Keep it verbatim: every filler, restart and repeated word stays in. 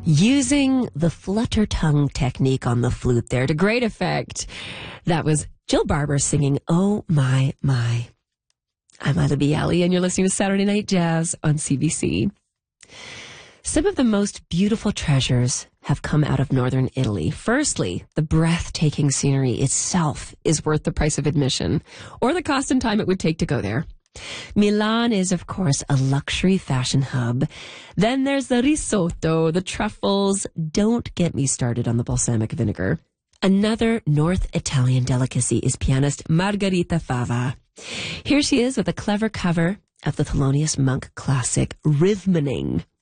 using the flutter tongue technique on the flute there to great effect. That was Jill Barber singing Oh My My. I'm Ida Bialy, and you're listening to Saturday Night Jazz on C B C. Some of the most beautiful treasures have come out of northern Italy. Firstly, the breathtaking scenery itself is worth the price of admission, or the cost and time it would take to go there. Milan is, of course, a luxury fashion hub. Then there's the risotto, the truffles. Don't get me started on the balsamic vinegar. Another North Italian delicacy is pianist Margherita Fava. Here she is with a clever cover of the Thelonious Monk classic, Rhythmaning.